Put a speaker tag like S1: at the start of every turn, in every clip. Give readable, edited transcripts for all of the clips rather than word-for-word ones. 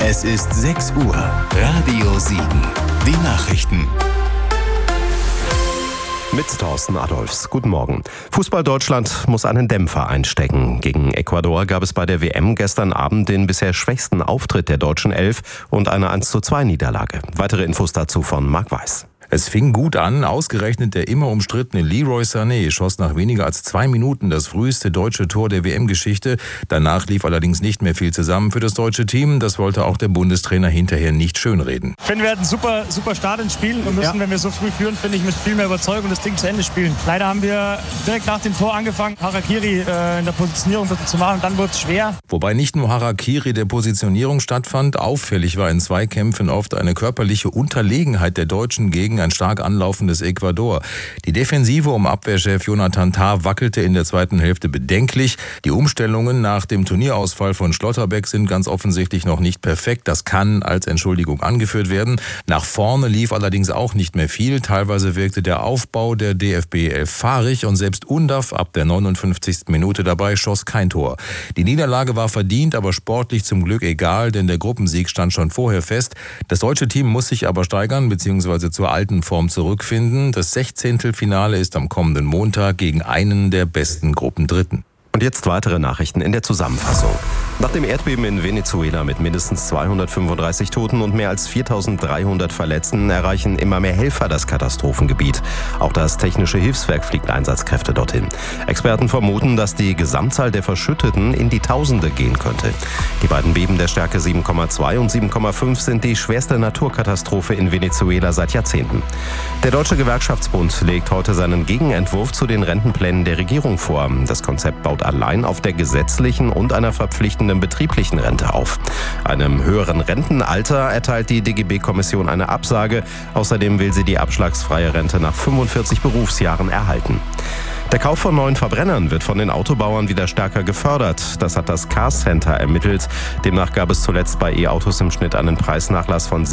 S1: Es ist 6 Uhr. Radio Siegen. Die Nachrichten.
S2: Mit Thorsten Adolfs. Guten Morgen. Fußball Deutschland muss einen Dämpfer einstecken. Gegen Ecuador gab es bei der WM gestern Abend den bisher schwächsten Auftritt der deutschen Elf und eine 1:2 Niederlage. Weitere Infos dazu von Marc Weiß.
S3: Es fing gut an, ausgerechnet der immer umstrittene Leroy Sané schoss nach weniger als 2 Minuten das früheste deutsche Tor der WM-Geschichte. Danach lief allerdings nicht mehr viel zusammen für das deutsche Team. Das wollte auch der Bundestrainer hinterher nicht schönreden.
S4: Ich finde, wir hatten super Start ins Spiel und müssen, wenn wir so früh führen, finde ich, mit viel mehr Überzeugung das Ding zu Ende spielen. Leider haben wir direkt nach dem Tor angefangen, Harakiri in der Positionierung zu machen, dann wurde es schwer.
S3: Wobei nicht nur Harakiri der Positionierung stattfand, auffällig war in Zweikämpfen oft eine körperliche Unterlegenheit der Deutschen gegen ein stark anlaufendes Ecuador. Die Defensive um Abwehrchef Jonathan Tah wackelte in der zweiten Hälfte bedenklich. Die Umstellungen nach dem Turnierausfall von Schlotterbeck sind ganz offensichtlich noch nicht perfekt. Das kann als Entschuldigung angeführt werden. Nach vorne lief allerdings auch nicht mehr viel. Teilweise wirkte der Aufbau der DFB 11 fahrig und selbst Undav ab der 59. Minute dabei schoss kein Tor. Die Niederlage war verdient, aber sportlich zum Glück egal, denn der Gruppensieg stand schon vorher fest. Das deutsche Team muss sich aber steigern bzw. zur alten Form zurückfinden. Das 16. Finale ist am kommenden Montag gegen einen der besten Gruppendritten.
S2: Und jetzt weitere Nachrichten in der Zusammenfassung. Nach dem Erdbeben in Venezuela mit mindestens 235 Toten und mehr als 4.300 Verletzten erreichen immer mehr Helfer das Katastrophengebiet. Auch das Technische Hilfswerk fliegt Einsatzkräfte dorthin. Experten vermuten, dass die Gesamtzahl der Verschütteten in die Tausende gehen könnte. Die beiden Beben der Stärke 7,2 und 7,5 sind die schwerste Naturkatastrophe in Venezuela seit Jahrzehnten. Der Deutsche Gewerkschaftsbund legt heute seinen Gegenentwurf zu den Rentenplänen der Regierung vor. Das Konzept baut allein auf der gesetzlichen und einer verpflichtenden betrieblichen Rente auf. Einem höheren Rentenalter erteilt die DGB-Kommission eine Absage. Außerdem will sie die abschlagsfreie Rente nach 45 Berufsjahren erhalten. Der Kauf von neuen Verbrennern wird von den Autobauern wieder stärker gefördert. Das hat das Car Center ermittelt. Demnach gab es zuletzt bei E-Autos im Schnitt einen Preisnachlass von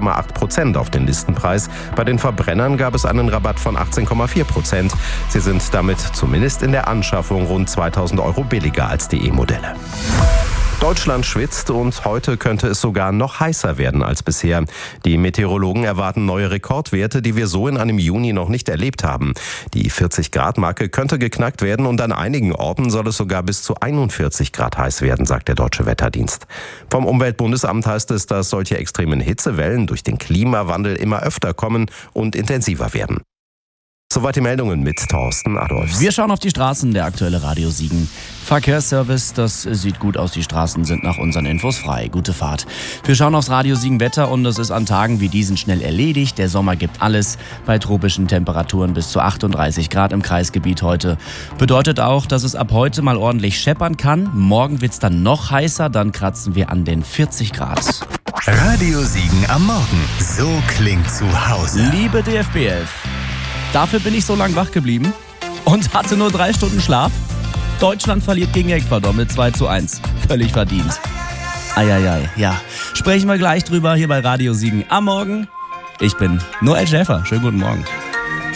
S2: 17,8% auf den Listenpreis. Bei den Verbrennern gab es einen Rabatt von 18,4%. Sie sind damit zumindest in der Anschaffung rund 2.000 € billiger als die E-Modelle. Deutschland schwitzt und heute könnte es sogar noch heißer werden als bisher. Die Meteorologen erwarten neue Rekordwerte, die wir so in einem Juni noch nicht erlebt haben. Die 40-Grad-Marke könnte geknackt werden und an einigen Orten soll es sogar bis zu 41 Grad heiß werden, sagt der Deutsche Wetterdienst. Vom Umweltbundesamt heißt es, dass solche extremen Hitzewellen durch den Klimawandel immer öfter kommen und intensiver werden. Soweit die Meldungen mit Thorsten Adolfs.
S5: Wir schauen auf die Straßen, der aktuelle Radio Siegen Verkehrsservice. Das sieht gut aus, die Straßen sind nach unseren Infos frei. Gute Fahrt. Wir schauen aufs Radio Siegen Wetter und es ist an Tagen wie diesen schnell erledigt. Der Sommer gibt alles bei tropischen Temperaturen bis zu 38 Grad im Kreisgebiet heute. Bedeutet auch, dass es ab heute mal ordentlich scheppern kann. Morgen wird's dann noch heißer, dann kratzen wir an den 40 Grad.
S1: Radio Siegen am Morgen. So klingt zu Hause.
S5: Liebe DFB 11. Dafür bin ich so lang wach geblieben und hatte nur 3 Stunden Schlaf. Deutschland verliert gegen Ecuador mit 2:1. Völlig verdient. Eieiei, ja. Sprechen wir gleich drüber hier bei Radio Siegen am Morgen. Ich bin Noel Schäfer. Schönen guten Morgen.